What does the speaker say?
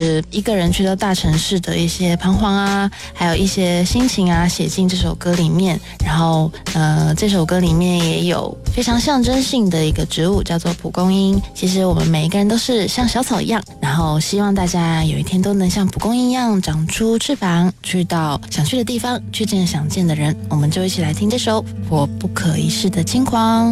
就是一个人去到大城市的一些彷徨啊，还有一些心情啊，写进这首歌里面。然后这首歌里面也有非常象征性的一个植物，叫做蒲公英。其实我们每一个人都是像小草一样，然后希望大家有一天都能像蒲公英一样长出翅膀，去到想去的地方，去见想见的人。我们就一起来听这首我不可一世的轻狂。